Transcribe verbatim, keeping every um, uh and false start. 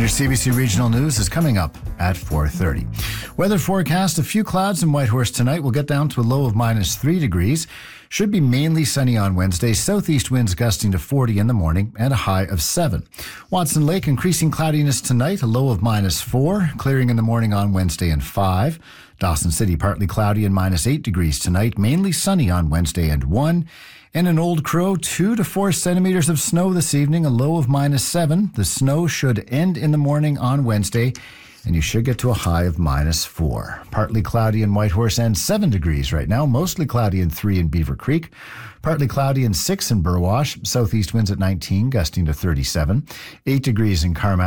your C B C Regional News is coming up at four thirty. Weather forecast, a few clouds in Whitehorse tonight. We'll get down to a low of minus three degrees. Should be mainly sunny on Wednesday. Southeast winds gusting to forty in the morning and a high of seven. Watson Lake, increasing cloudiness tonight, a low of minus four. Clearing in the morning on Wednesday and five. Dawson City, partly cloudy and minus eight degrees tonight. Mainly sunny on Wednesday and one. And in Old Crow, two to four centimeters of snow this evening, a low of minus seven. The snow should end in the morning on Wednesday, and you should get to a high of minus four. Partly cloudy in Whitehorse and seven degrees right now. Mostly cloudy in three in Beaver Creek. Partly cloudy in six in Burwash. Southeast winds at nineteen, gusting to thirty-seven. eight degrees in Carmel.